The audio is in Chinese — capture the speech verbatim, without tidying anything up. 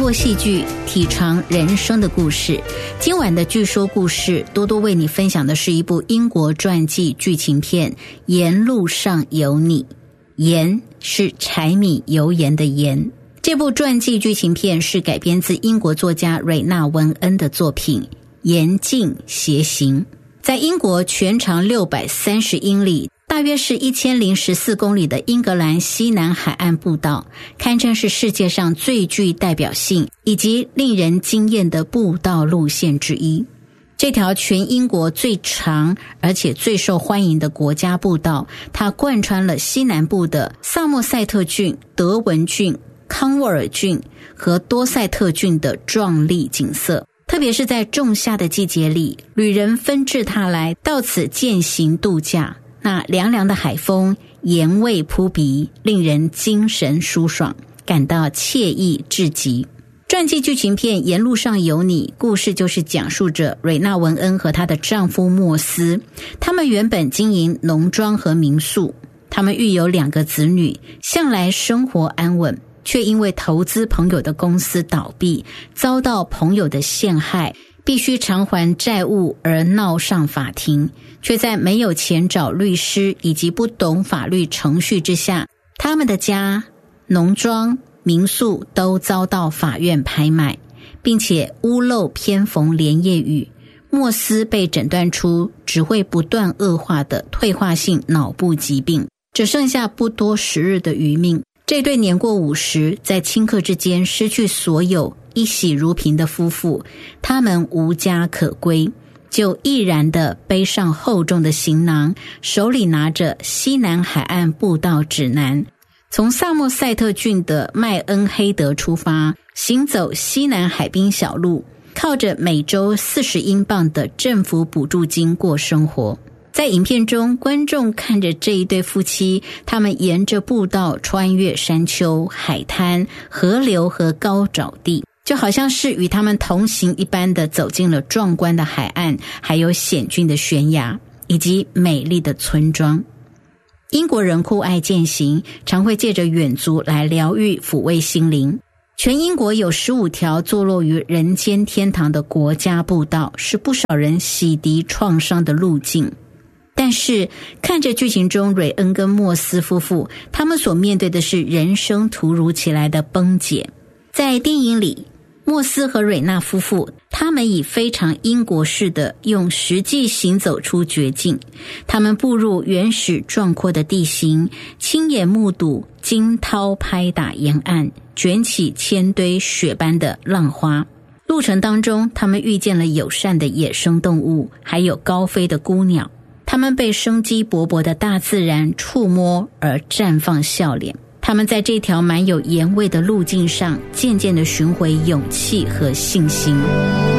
国戏剧体尝人生的故事。今晚的剧说故事，多多为你分享的是一部英国传记剧情片《沿路上有你》。盐是柴米油盐的盐。这部传记剧情片是改编自英国作家瑞纳文恩的作品《沿境斜行》。在英国全长六百三十英里，大约是一千零十四公里的英格兰西南海岸步道，堪称是世界上最具代表性以及令人惊艳的步道路线之一。这条全英国最长而且最受欢迎的国家步道，它贯穿了西南部的萨默塞特郡、德文郡、康沃尔郡和多塞特郡的壮丽景色。特别是在仲夏的季节里，旅人纷至沓来到此践行度假，那凉凉的海风，盐味扑鼻，令人精神舒爽，感到惬意至极。传记剧情片《沿路上有你》故事就是讲述着瑞纳文恩和她的丈夫莫斯，他们原本经营农庄和民宿，他们育有两个子女，向来生活安稳，却因为投资朋友的公司倒闭，遭到朋友的陷害，必须偿还债务而闹上法庭，却在没有钱找律师以及不懂法律程序之下，他们的家、农庄、民宿都遭到法院拍卖，并且屋漏偏逢连夜雨，莫斯被诊断出只会不断恶化的退化性脑部疾病，只剩下不多时日的余命。这对年过五十，在顷刻之间失去所有、一喜如萍的夫妇，他们无家可归，就毅然地背上厚重的行囊，手里拿着西南海岸步道指南，从萨默塞特郡的麦恩黑德出发，行走西南海滨小路，靠着每周四十英镑的政府补助金过生活。在影片中，观众看着这一对夫妻，他们沿着步道穿越山丘、海滩、河流和高沼地，就好像是与他们同行一般的走进了壮观的海岸，还有险峻的悬崖以及美丽的村庄。英国人酷爱健行，常会借着远足来疗愈抚慰心灵。全英国有十五条坐落于人间天堂的国家步道，是不少人洗涤创伤的路径。但是看着剧情中瑞恩跟莫斯夫妇，他们所面对的是人生突如其来的崩解。在电影里，莫斯和瑞纳夫妇，他们以非常英国式的用实际行走出绝境。他们步入原始壮阔的地形，亲眼目睹惊涛拍打沿岸，卷起千堆雪般的浪花。路程当中，他们遇见了友善的野生动物，还有高飞的孤鸟。他们被生机勃勃的大自然触摸而绽放笑脸。他们在这条满有盐味的路径上，渐渐地寻回勇气和信心。